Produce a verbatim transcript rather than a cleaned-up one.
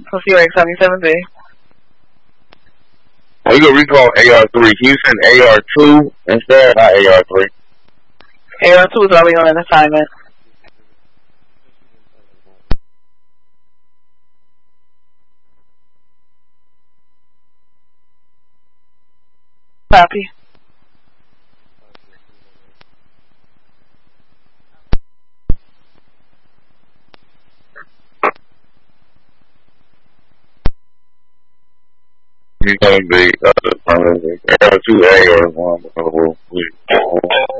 for C R X seventy-seven B. Oh, you can recall A R three. Can you send A R two instead? Not A R three. A R two is already on an assignment. Copy. You can be uh, A R two A or one.